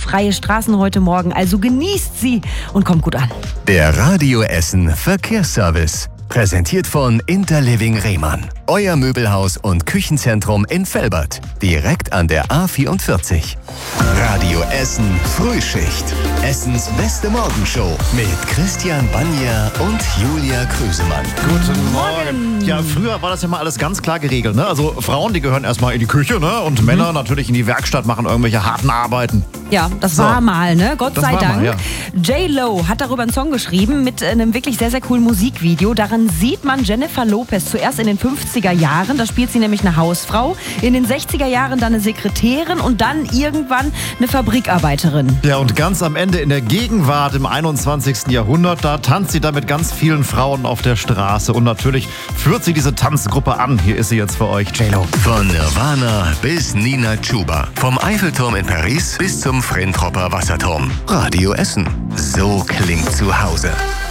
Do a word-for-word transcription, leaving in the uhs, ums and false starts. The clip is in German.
freie Straßen heute Morgen. Also genießt sie und kommt gut an. Der Radio Essen Verkehrsservice. Präsentiert von Interliving Rehmann. Euer Möbelhaus und Küchenzentrum in Velbert. Direkt an der A vierundvierzig. Radio Essen Frühschicht. Essens beste Morgenshow mit Christian Banja und Julia Krüsemann. Guten Morgen. Ja, früher war das ja mal alles ganz klar geregelt. Ne? Also Frauen, die gehören erstmal in die Küche, ne? Und mhm. Männer natürlich in die Werkstatt, machen irgendwelche harten Arbeiten. Ja, das so. war mal, ne? Gott das sei Dank. Mal, ja. J-Lo hat darüber einen Song geschrieben mit einem wirklich sehr, sehr coolen Musikvideo. Darin sieht man Jennifer Lopez zuerst in den fünfziger Jahren. Da spielt sie nämlich eine Hausfrau. In den sechziger Jahren dann eine Sekretärin und dann irgendwann eine Fabrikarbeiterin. Ja, und ganz am Ende in der Gegenwart im einundzwanzigsten Jahrhundert, da tanzt sie da mit ganz vielen Frauen auf der Straße. Und natürlich führt sie diese Tanzgruppe an. Hier ist sie jetzt für euch, J-Lo. Von Nirvana bis Nina Chuba. Vom Eiffelturm in Paris bis zum Frentropper Wasserturm. Radio Essen. So klingt zu Hause.